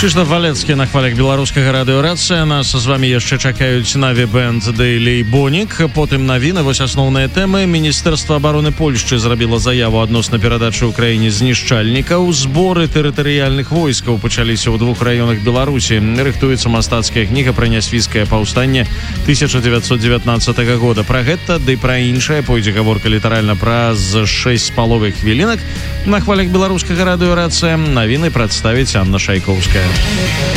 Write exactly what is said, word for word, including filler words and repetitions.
Крzysztof Валецкі на хвалях беларускага радыёрацыя. Нас з вами яшчэ чакаюць Наві Бэнд Дэйлі Бонік. Потым навіны, вось асноўныя тэмы. Міністэрства абароны Польшчы зрабіла заяву адносна перадачы ўкраіне знішчальнікаў. Зборы тэрытарыяльных войскаў пачаліся ў двух раёнах Беларусі. Рыхтуецца мастацкая кніга пра нясвійскае паўстанне тысяча дзевяцьсот дзевятнаццатага года. Пра гэта, ды пра іншае пойдзе гаворка літаральна праз шэсць з паловай хвілінак. На хвалях беларускага радыёрацыя навіны прадставіць Анна Шайковская.